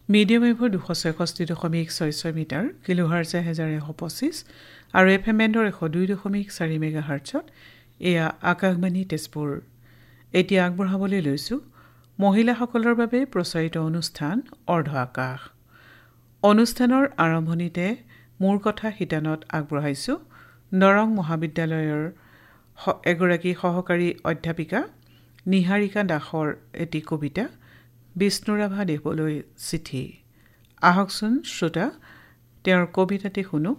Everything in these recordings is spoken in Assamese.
মিডিয়াম ৱেভৰ 266.66 মিটাৰ, কিলোহাৰ্টজ 1125 আৰু FM বেণ্ডৰ 102.4 মেগাহাৰ্টছত এয়া আকাশবাণী তেজপুৰ। এতিয়া আগবঢ়াবলৈ লৈছোঁ মহিলাসকলৰ বাবে প্ৰচাৰিত অনুষ্ঠান অৰ্ধ আকাশ। অনুষ্ঠানৰ আৰম্ভণিতে মোৰ কথা শিতানত আগবঢ়াইছোঁ দৰং মহাবিদ্যালয়ৰ এগৰাকী সহকাৰী অধ্যাপিকা নিহাৰিকা দাসৰ এটি কবিতা বিষ্ণুৰাভা দেৱলৈ চিঠি। আহকচোন শ্ৰোতা তেওঁৰ কবিতাটি শুনো।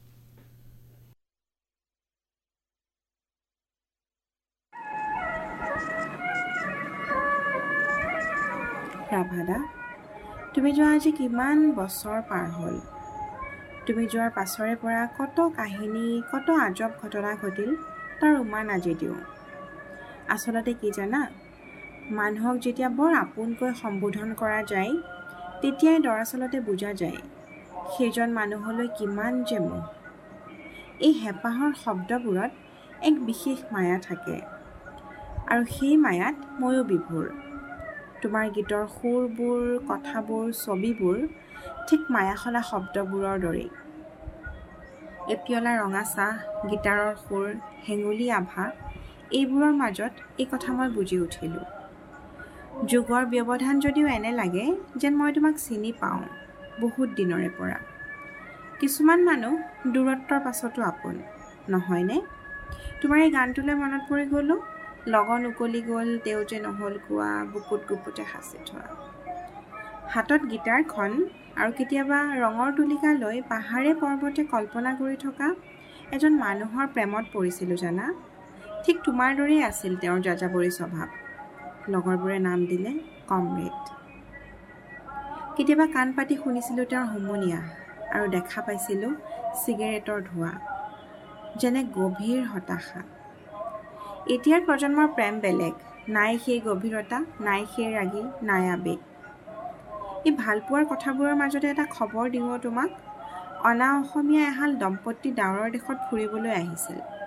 ৰাভাদা, তুমি যোৱা আজি কিমান বছৰ পাৰ হ'ল। তুমি যোৱাৰ পাছৰে পৰা কত কাহিনী, কত আজব ঘটনা ঘটিল তাৰ উমান আজি দিওঁ। আচলতে কি জানা, মানুহক যেতিয়া বৰ আপোনকৈ সম্বোধন কৰা যায় তেতিয়াই দৰাচলতে বুজা যায় সেইজন মানুহলৈ কিমান যে মোহ। এই হেঁপাহৰ শব্দবোৰত এক বিশেষ মায়া থাকে আৰু সেই মায়াত ময়ো বিভোৰ। তোমাৰ গীতৰ সুৰবোৰ, কথাবোৰ, ছবিবোৰ ঠিক মায়াখলা শব্দবোৰৰ দৰেই। এপিয়লা ৰঙা চাহ, গীটাৰৰ সুৰ, হেঙুলি আভা, এইবোৰৰ মাজত এই কথা মই বুজি উঠিলোঁ। যুগৰ ব্যৱধান যদিও এনে লাগে যেন মই তোমাক চিনি পাওঁ বহুত দিনৰে পৰা। কিছুমান মানুহ দূৰত্বৰ পাছতো আপোন, নহয়নে? তোমাৰ এই গানটোলৈ মনত পৰি গ'লো, লগন উকলি গ'ল তেওঁ যে নহ'ল কোৱা, বুকুত গুপুতে সাঁচি থোৱা। হাতত গীটাৰখন আৰু কেতিয়াবা ৰঙৰ তুলিকা লৈ পাহাৰে পৰ্বতে কল্পনা কৰি থকা এজন মানুহৰ প্ৰেমত পৰিছিলোঁ জানা। ঠিক তোমাৰ দৰেই আছিল তেওঁৰ যাযাবৰী স্বভাৱ। লগৰবোৰে নাম দিলে কমৰেড। কেতিয়াবা কাণ পাতি শুনিছিলোঁ তেওঁৰ হুমুনিয়া আৰু দেখা পাইছিলোঁ চিগাৰেটৰ ধোঁৱা, যেনে গভীৰ হতাশা। এতিয়াৰ প্ৰজন্মৰ প্ৰেম বেলেগ, নাই সেই গভীৰতা, নাই সেই ৰাগী, নাই আবেগ। এই ভালপোৱাৰ কথাবোৰৰ মাজতে এটা খবৰ দিওঁ তোমাক। অনা অসমীয়া এহাল দম্পতী ডাৱৰৰ দেশত ফুৰিবলৈ আহিছিল।